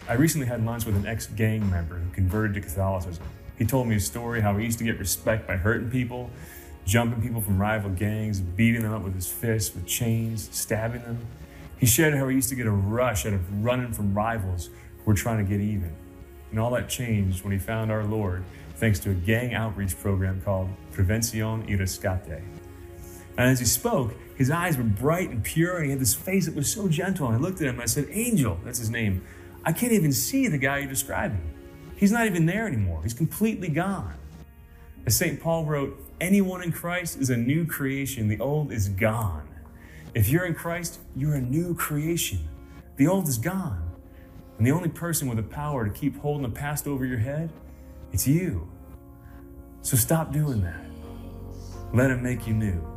I recently had lunch with an ex-gang member who converted to Catholicism. He told me a story how he used to get respect by hurting people, jumping people from rival gangs, beating them up with his fists, with chains, stabbing them. He shared how he used to get a rush out of running from rivals who were trying to get even. And all that changed when he found our Lord thanks to a gang outreach program called Prevención y Rescate. And as he spoke, his eyes were bright and pure, and he had this face that was so gentle. And I looked at him and I said, Angel, that's his name, I can't even see the guy you're describing. He's not even there anymore. He's completely gone. As St. Paul wrote, anyone in Christ is a new creation. The old is gone. If you're in Christ, you're a new creation. The old is gone. And the only person with the power to keep holding the past over your head, it's you. So stop doing that. Let him make you new.